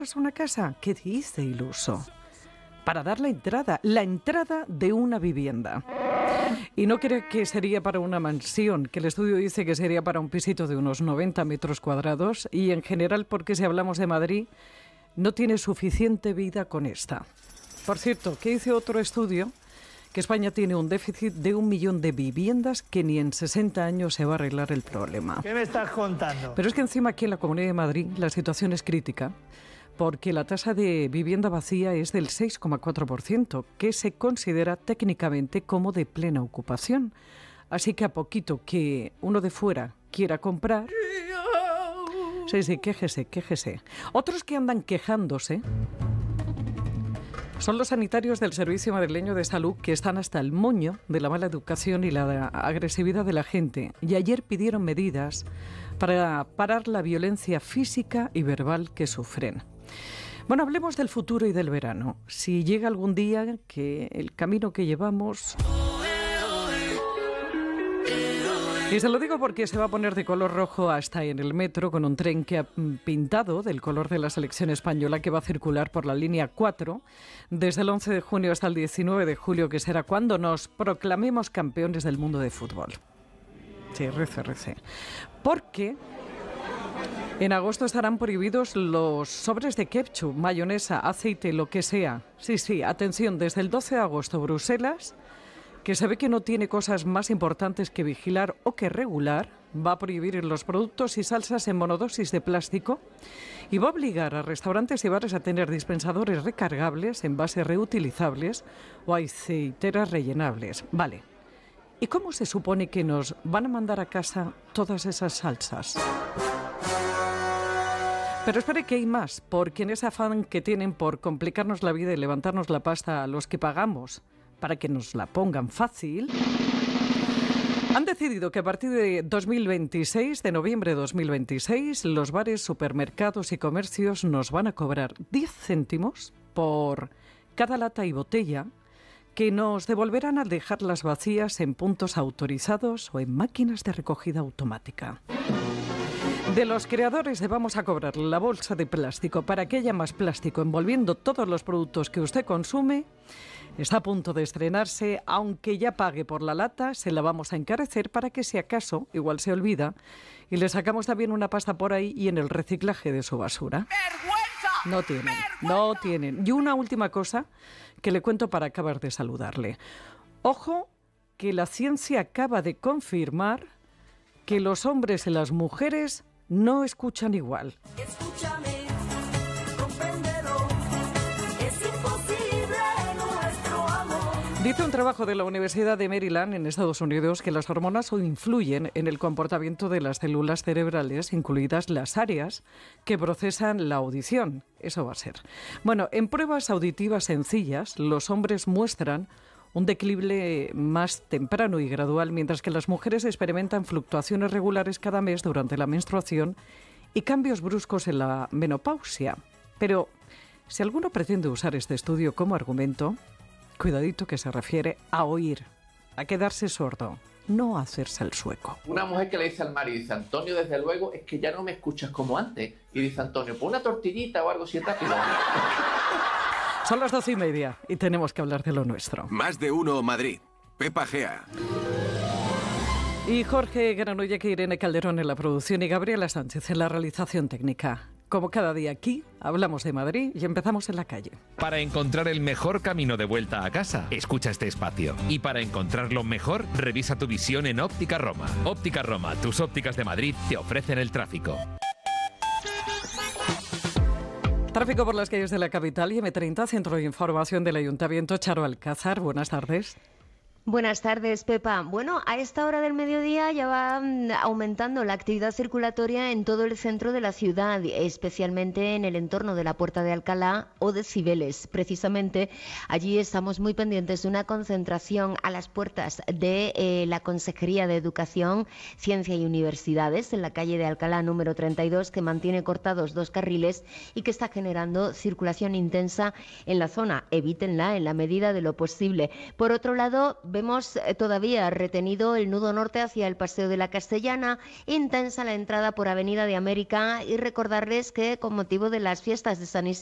una casa. ¿Qué dice, iluso? Para dar la entrada de una vivienda. Y no cree que sería para una mansión, que el estudio dice que sería para un pisito de unos 90 metros cuadrados y en general, porque si hablamos de Madrid, no tiene suficiente vida con esta. Por cierto, ¿qué dice otro estudio? Que España tiene un déficit de 1 millón de viviendas que ni en 60 años se va a arreglar el problema. ¿Qué me estás contando? Pero es que encima aquí en la Comunidad de Madrid la situación es crítica porque la tasa de vivienda vacía es del 6,4%, que se considera técnicamente como de plena ocupación. Así que a poquito que uno de fuera quiera comprar... Sí, quéjese. Otros que andan quejándose son los sanitarios del Servicio Madrileño de Salud, que están hasta el moño de la mala educación y la agresividad de la gente. Y ayer pidieron medidas para parar la violencia física y verbal que sufren. Bueno, hablemos del futuro y del verano. Si llega algún día que el camino que llevamos... Y se lo digo porque se va a poner de color rojo hasta en el metro, con un tren que ha pintado del color de la selección española, que va a circular por la línea 4 desde el 11 de junio hasta el 19 de julio, que será cuando nos proclamemos campeones del mundo de fútbol. Sí, rece. Porque en agosto estarán prohibidos los sobres de ketchup, mayonesa, aceite, lo que sea. Sí, atención, desde el 12 de agosto Bruselas, que se ve que no tiene cosas más importantes que vigilar o que regular, va a prohibir los productos y salsas en monodosis de plástico y va a obligar a restaurantes y bares a tener dispensadores recargables, envases reutilizables o aceiteras rellenables. Vale. ¿Y cómo se supone que nos van a mandar a casa todas esas salsas? Pero espere que hay más, porque en ese afán que tienen por complicarnos la vida y levantarnos la pasta a los que pagamos para que nos la pongan fácil, han decidido que a partir de 2026, de noviembre de 2026, los bares, supermercados y comercios nos van a cobrar 10 céntimos por cada lata y botella que nos devolverán al dejarlas vacías en puntos autorizados o en máquinas de recogida automática. De los creadores de Vamos a cobrar la bolsa de plástico para que haya más plástico envolviendo todos los productos que usted consume, está a punto de estrenarse. Aunque ya pague por la lata, se la vamos a encarecer para que si acaso, igual se olvida, y le sacamos también una pasta por ahí y en el reciclaje de su basura. ¡Vergüenza! No tienen. Y una última cosa que le cuento para acabar de saludarle. Ojo, que la ciencia acaba de confirmar que los hombres y las mujeres no escuchan igual. Escúchame, compréndelo, es imposible nuestro amor. Dice un trabajo de la Universidad de Maryland en Estados Unidos que las hormonas influyen en el comportamiento de las células cerebrales, incluidas las áreas que procesan la audición. Eso va a ser. Bueno, en pruebas auditivas sencillas, los hombres muestran un declive más temprano y gradual, mientras que las mujeres experimentan fluctuaciones regulares cada mes durante la menstruación y cambios bruscos en la menopausia. Pero si alguno pretende usar este estudio como argumento, cuidadito, que se refiere a oír, a quedarse sordo, no a hacerse el sueco. Una mujer que le dice al marido, dice: Antonio, desde luego es que ya no me escuchas como antes. Y dice Antonio: pues una tortillita o algo así rápido. Son las 12:30 y tenemos que hablar de lo nuestro. Más de uno Madrid. Pepa Gea. Y Jorge Granolla, que Irene Calderón en la producción y Gabriela Sánchez en la realización técnica. Como cada día aquí, hablamos de Madrid y empezamos en la calle. Para encontrar el mejor camino de vuelta a casa, escucha este espacio. Y para encontrarlo mejor, revisa tu visión en Óptica Roma. Óptica Roma, tus ópticas de Madrid, te ofrecen el tráfico. Tráfico por las calles de la capital y M30, Centro de Información del Ayuntamiento. Charo Alcázar, buenas tardes. Buenas tardes, Pepa. Bueno, a esta hora del mediodía ya va aumentando la actividad circulatoria en todo el centro de la ciudad, especialmente en el entorno de la Puerta de Alcalá o de Cibeles. Precisamente allí estamos muy pendientes de una concentración a las puertas de la Consejería de Educación, Ciencia y Universidades, en la calle de Alcalá número 32, que mantiene cortados 2 carriles y que está generando circulación intensa en la zona. Evítenla en la medida de lo posible. Por otro lado, vemos todavía retenido el nudo norte hacia el Paseo de la Castellana, intensa la entrada por Avenida de América y recordarles que con motivo de las fiestas de San Isidro